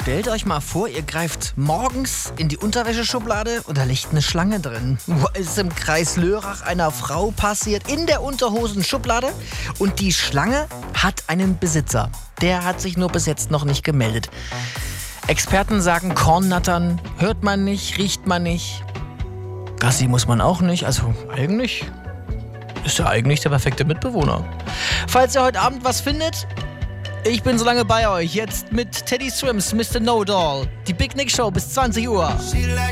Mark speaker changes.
Speaker 1: Stellt euch mal vor, ihr greift morgens in die Unterwäscheschublade und da liegt eine Schlange drin. Es ist im Kreis Lörrach einer Frau passiert, in der Unterhosenschublade. Und die Schlange hat einen Besitzer. Der hat sich nur bis jetzt noch nicht gemeldet. Experten sagen, Kornnattern hört man nicht, riecht man nicht. Gassi muss man auch nicht. Also eigentlich ist er eigentlich der perfekte Mitbewohner. Falls ihr heute Abend was findet, ich bin so lange bei euch. Jetzt mit Teddy Swims, Mr. No Doll. Die Big Nick Show bis 20 Uhr.